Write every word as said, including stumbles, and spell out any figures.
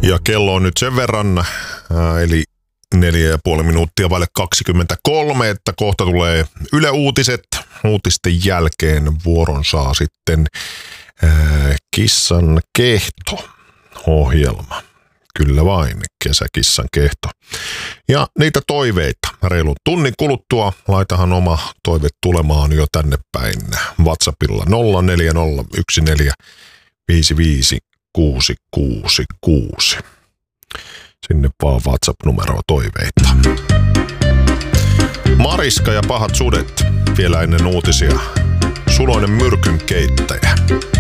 Ja kello on nyt sen verran, ää, eli neljä ja puoli minuuttia vaille kaksikymmentäkolme, että kohta tulee Yle Uutiset. Uutisten jälkeen vuoron saa sitten ää, Kissan kehto-ohjelma. Kyllä vain, kesäkissan kehto. Ja niitä toiveita reilun tunnin kuluttua. Laitahan oma toive tulemaan jo tänne päin WhatsAppilla nolla neljä nolla yksi neljä viisi viisi kuusi kuusi kuusi. Sinne vaan WhatsApp-numeroa toiveita. Mariska ja pahat sudet vielä ennen uutisia. Suloinen myrkyn keittäjä.